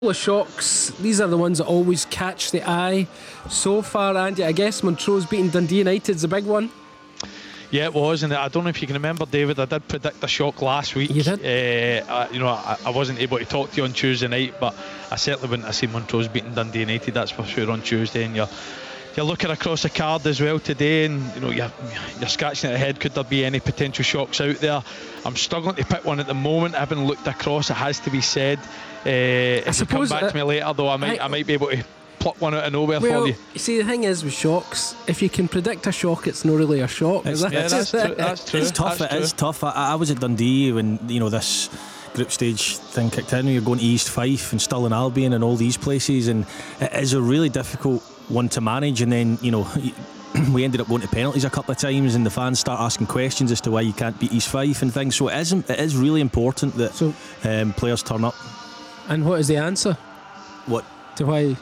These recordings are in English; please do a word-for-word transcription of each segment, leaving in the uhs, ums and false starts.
The shocks, these are the ones that always catch the eye. So far, Andy, I guess Montrose beating Dundee United's a big one. Yeah, it was, and I don't know if you can remember, David, I did predict a shock last week. You did? Uh, I, you know, I, I wasn't able to talk to you on Tuesday night, but I certainly wouldn't have seen Montrose beating Dundee United, that's for sure, on Tuesday. And you're, you're looking across the card as well today, and you know, you're, you're scratching at the head, could there be any potential shocks out there? I'm struggling to pick one at the moment, having looked across, it has to be said. Uh, if you come back uh, to me later, though, I might, I, I might be able to pluck one out of nowhere well, for you. You see, the thing is with shocks, if you can predict a shock, it's not really a shock. It's, that? Yeah, that's true. That's true. It's tough. That's it true. is tough. I, I was at Dundee when you know this group stage thing kicked in. You're going to East Fife and Stirling Albion and all these places, and it is a really difficult one to manage. And then you know. we ended up going to penalties a couple of times, and the fans start asking questions as to why you can't beat East Fife and things. So it is, it is really important that so, um, players turn up. And what is the answer? What? To why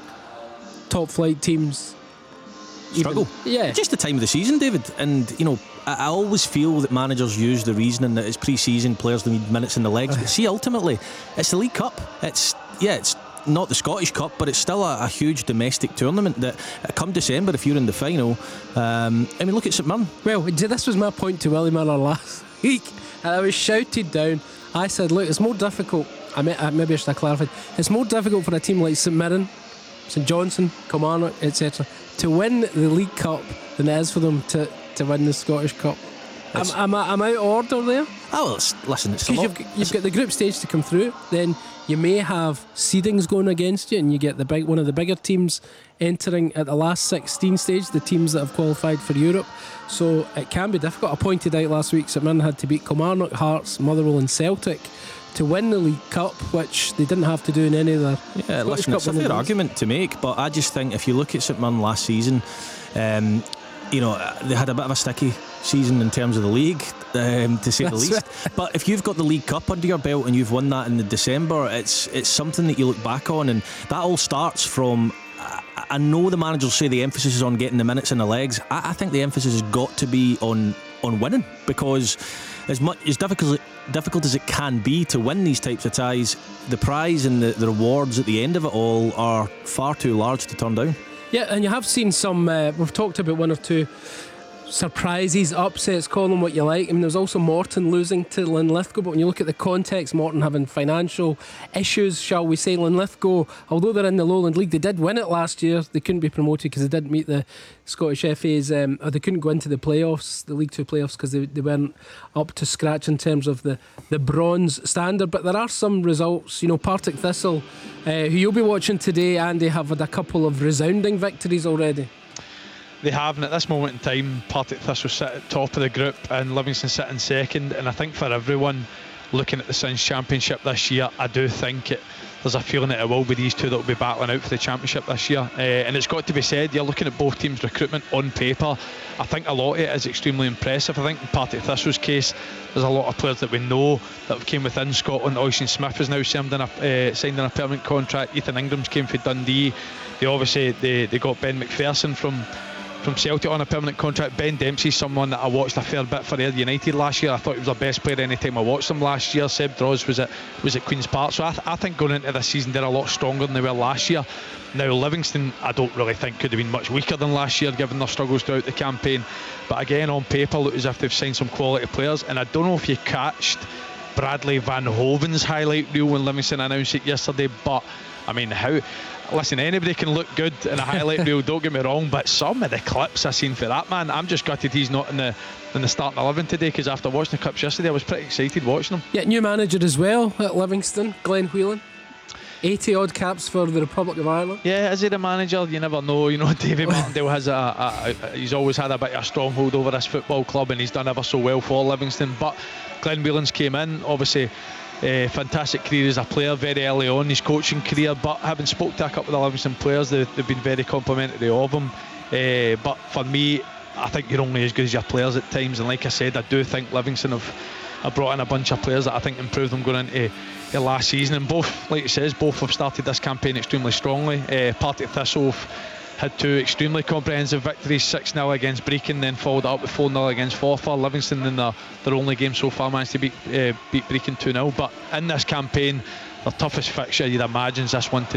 top flight teams struggle? Even, yeah. Just the time of the season, David. And, you know, I, I always feel that managers use the reasoning that it's pre-season, players don't need minutes in the legs. But see, ultimately, it's the League Cup. It's, yeah, it's not the Scottish Cup, but it's still a, a huge domestic tournament that uh, come December, if you're in the final, um, I mean, look at St Mirren. Well, this was my point to Willie Miller last week, and I was shouted down. I said, look, it's more difficult, I may, maybe I should have clarified, it's more difficult for a team like St Mirren, St Johnstone, Kilmarnock, et cetera to win the League Cup than it is for them to, to win the Scottish Cup. Am, am, I, am I out of order there? Oh, well, it's, listen, it's a lot. You've, you've got the group stage to come through, then you may have seedings going against you, and you get the big one of the bigger teams entering at the last sixteen stage, the teams that have qualified for Europe. So it can be difficult. I pointed out last week St Mirren had to beat Kilmarnock, Hearts, Motherwell and Celtic to win the League Cup, which they didn't have to do in any of their yeah, Scottish listen, Cup it's a fair argument to make, but I just think if you look at St Mirren last season, um, you know, they had a bit of a sticky season in terms of the league, um, to say the least. Right. But if you've got the League Cup under your belt and you've won that in the December, it's it's something that you look back on, and that all starts from. I, I know the managers say the emphasis is on getting the minutes in the legs. I, I think the emphasis has got to be on on winning, because as much as difficult difficult as it can be to win these types of ties, the prize and the, the rewards at the end of it all are far too large to turn down. Yeah, and you have seen some, uh, we've talked about one or two surprises, upsets, call them what you like. I mean, there's also Morton losing to Linlithgow, but when you look at the context, Morton having financial issues, shall we say. Linlithgow, although they're in the Lowland League, they did win it last year. They couldn't be promoted because they didn't meet the Scottish F A's, um, or they couldn't go into the playoffs, the League Two playoffs, because they, they weren't up to scratch in terms of the, the bronze standard. But there are some results, you know, Partick Thistle, uh, who you'll be watching today, Andy, have had a couple of resounding victories already. They have, and at this moment in time, Partick Thistle sit at top of the group and Livingston sit in second. And I think for everyone looking at the Suns Championship this year, I do think it, there's a feeling that it will be these two that will be battling out for the Championship this year. Uh, and it's got to be said, you're looking at both teams' recruitment on paper. I think a lot of it is extremely impressive. I think in Partick Thistle's case, there's a lot of players that we know that have came within Scotland. Oisin Smith has now signed in a, uh, signed in a permanent contract. Ethan Ingram's came for Dundee. They obviously they, they got Ben McPherson from from Celtic on a permanent contract. Ben Dempsey's someone that I watched a fair bit for Ayr United last year. I thought he was the best player any time I watched him last year. Seb Draws was at was at Queen's Park. So I, th- I think going into this season they're a lot stronger than they were last year. Now Livingston, I don't really think could have been much weaker than last year given their struggles throughout the campaign. But again, on paper look as if they've signed some quality players. And I don't know if you catched Bradley Van Hoven's highlight reel when Livingston announced it yesterday, but I mean, how listen, anybody can look good in a highlight reel, don't get me wrong, but some of the clips I seen for that man, I'm just gutted he's not in the in the starting eleven today, because after watching the clips yesterday I was pretty excited watching him. Yeah, new manager as well at Livingston, Glenn Whelan. eighty odd caps for the Republic of Ireland. Yeah, is he the manager? You never know. You know, David Martindale has a, a, a he's always had a bit of a stronghold over this football club, and he's done ever so well for Livingston. But Glenn Whelan's came in, obviously uh, fantastic career as a player very early on in his coaching career, but having spoke to a couple of the Livingston players, they, they've been very complimentary of him. Uh, but for me, I think you're only as good as your players at times, and like I said, I do think Livingston have, have brought in a bunch of players that I think improved them going into uh, last season, and both, like it says, both have started this campaign extremely strongly. uh, Partick Thistle had two extremely comprehensive victories, six nil against Brecon, then followed up with four nil against Forfar. Livingston in their, their only game so far managed to beat, uh, beat Brecon two nil. But in this campaign, their toughest fixture you'd imagine is this one today.